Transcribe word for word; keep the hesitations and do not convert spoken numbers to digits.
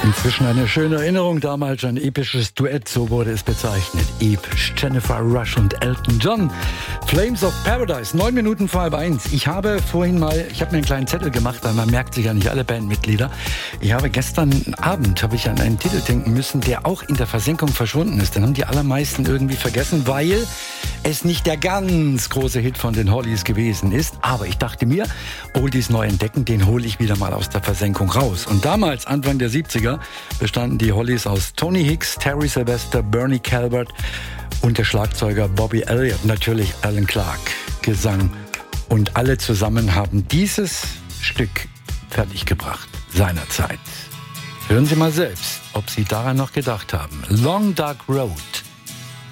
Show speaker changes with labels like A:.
A: Inzwischen eine schöne Erinnerung, damals ein episches Duett, so wurde es bezeichnet. Episch. Jennifer Rush und Elton John. Flames of Paradise, neun Minuten vor halb eins. Ich habe vorhin mal, ich habe mir einen kleinen Zettel gemacht, weil man merkt sich ja nicht alle Bandmitglieder. Ich habe gestern Abend, habe ich an einen Titel denken müssen, der auch in der Versenkung verschwunden ist. Den haben die allermeisten irgendwie vergessen, weil es nicht der ganz große Hit von den Hollies gewesen ist. Aber ich dachte mir, Oldies neu entdecken, den hole ich wieder mal aus der Versenkung raus. Und damals, Anfang der siebziger, bestanden die Hollies aus Tony Hicks, Terry Sylvester, Bernie Calvert und der Schlagzeuger Bobby Elliott, natürlich Alan Clark, Gesang. Und alle zusammen haben dieses Stück fertiggebracht, seinerzeit. Hören Sie mal selbst, ob Sie daran noch gedacht haben. Long Dark Road.